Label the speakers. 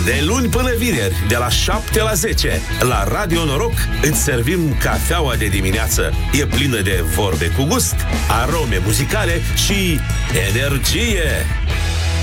Speaker 1: De luni până vineri, de la 7 la 10, la Radio Noroc, îți servim cafeaua de dimineață. E plină de vorbe cu gust, arome muzicale și energie.